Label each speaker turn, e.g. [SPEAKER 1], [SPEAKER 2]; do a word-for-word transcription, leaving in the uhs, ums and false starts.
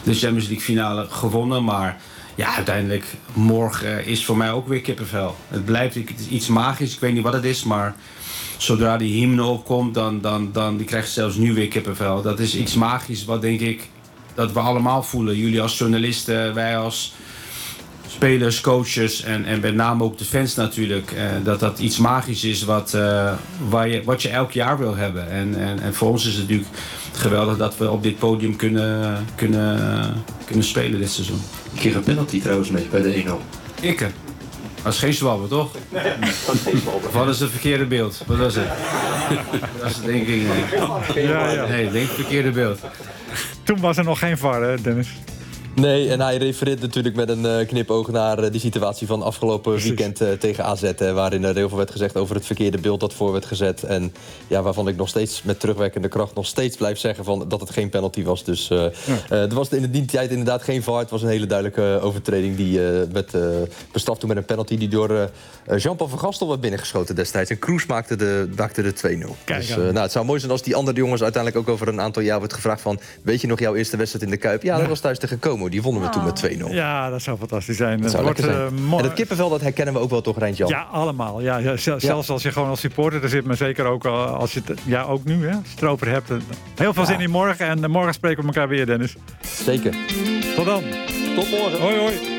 [SPEAKER 1] de Champions League finale gewonnen. Maar ja, uiteindelijk morgen is voor mij ook weer kippenvel. Het blijft iets magisch, ik weet niet wat het is, maar zodra die hymne opkomt, dan, dan, dan die krijgt zelfs nu weer kippenvel. Dat is iets magisch wat denk ik dat we allemaal voelen. Jullie als journalisten, wij als spelers, coaches en, en met name ook de fans natuurlijk. Eh, dat dat iets magisch is wat, uh, waar je, wat je elk jaar wil hebben. En, en, en voor ons is het natuurlijk geweldig dat we op dit podium kunnen, kunnen, kunnen spelen dit seizoen.
[SPEAKER 2] Ik kreeg een penalty trouwens mee bij de één nul.
[SPEAKER 1] Ikke. Dat is geen zwabber, toch?
[SPEAKER 2] Nee, dat is geen zwabber.
[SPEAKER 1] Of hadden ze het verkeerde beeld? Wat was het? Dat is het denk ik niet.
[SPEAKER 3] Ja, ja.
[SPEAKER 1] Nee, ik denk het verkeerde beeld.
[SPEAKER 3] Toen was er nog geen V A R, hè, Dennis?
[SPEAKER 4] Nee, en hij refereert natuurlijk met een uh, knipoog naar uh, die situatie van afgelopen Precies. weekend uh, tegen A Z. Uh, waarin er heel veel werd gezegd over het verkeerde beeld dat voor werd gezet. En ja, waarvan ik nog steeds met terugwerkende kracht nog steeds blijf zeggen van dat het geen penalty was. Dus uh, ja. uh, er was in die tijd inderdaad geen V A R. Het was een hele duidelijke uh, overtreding die uh, werd uh, bestraft toen met een penalty die door uh, Jean-Paul van Gastel werd binnengeschoten destijds. En Kroes maakte de, maakte de twee nul. Dus, uh, nou, het zou mooi zijn als die andere jongens uiteindelijk ook over een aantal jaar wordt gevraagd van weet je nog jouw eerste wedstrijd in de Kuip? Ja, dat was thuis tegen Como. Die vonden we toen met twee nul.
[SPEAKER 3] Ja, dat zou fantastisch zijn.
[SPEAKER 4] Dat zou
[SPEAKER 3] wordt,
[SPEAKER 4] zijn.
[SPEAKER 3] Uh, mo-
[SPEAKER 4] en dat kippenvel, dat herkennen we ook wel toch, Rijntjan?
[SPEAKER 3] Ja, allemaal. Ja, ja, zelfs
[SPEAKER 4] ja.
[SPEAKER 3] als je gewoon als supporter er zit, maar zeker ook als je het, ja, ook nu, hè, als je het erover hebt. Heel veel ja. zin in morgen en morgen spreken we elkaar weer, Dennis.
[SPEAKER 4] Zeker.
[SPEAKER 3] Tot dan.
[SPEAKER 4] Tot morgen.
[SPEAKER 3] Hoi, hoi.